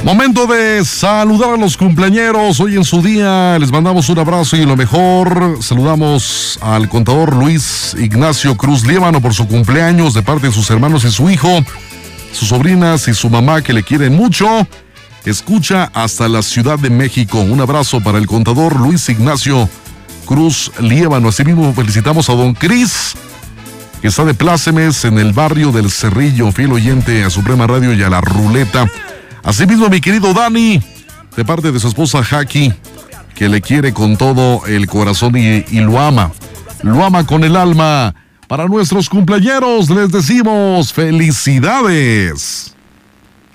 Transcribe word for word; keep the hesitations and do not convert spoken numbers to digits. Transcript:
Momento de saludar a los cumpleañeros. Hoy en su día les mandamos un abrazo y lo mejor. Saludamos al contador Luis Ignacio Cruz Líbano por su cumpleaños de parte de sus hermanos y su hijo, sus sobrinas y su mamá que le quieren mucho. Escucha hasta la Ciudad de México. Un abrazo para el contador Luis Ignacio Cruz Líbano. Asimismo felicitamos a don Cris, que está de plácemes en el barrio del Cerrillo, fiel oyente a Suprema Radio y a La Ruleta. Asimismo, mi querido Dani, de parte de su esposa Jackie, que le quiere con todo el corazón y, y lo ama. Lo ama con el alma. Para nuestros cumpleañeros les decimos felicidades.